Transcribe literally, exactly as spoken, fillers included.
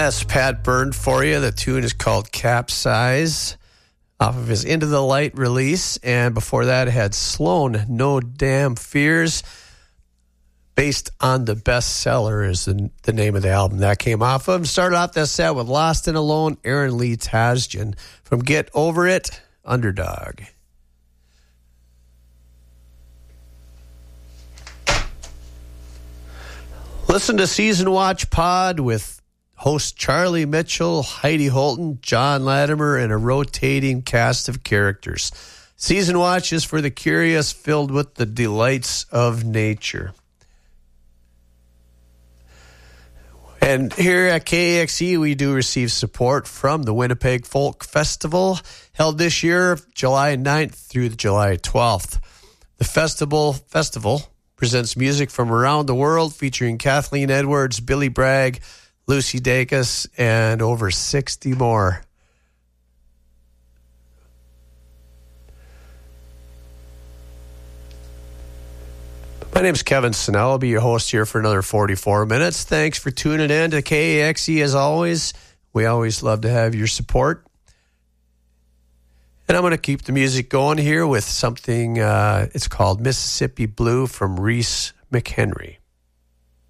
That's Pat Byrne for you. The tune is called Capsize off of his Into the Light release. And before that, it had Sloan, No Damn Fears. Based on the Bestseller is the, the name of the album that came off of. Started off that set with Lost and Alone, Aaron Lee Tasjan from Get Over It, Underdog. Listen to Season Watch Pod with host Charlie Mitchell, Heidi Holton, John Latimer, and a rotating cast of characters. Season Watch is for the curious, filled with the delights of nature. And here at K A X E, we do receive support from the Winnipeg Folk Festival, held this year, July ninth through July twelfth. The festival festival presents music from around the world, featuring Kathleen Edwards, Billy Bragg, Lucy Dacus, and over sixty more. My name's Kevin Snell. I'll be your host here for another forty-four minutes. Thanks for tuning in to K A X E as always. We always love to have your support. And I'm going to keep the music going here with something, uh, it's called Mississippi Blue from Reese McHenry.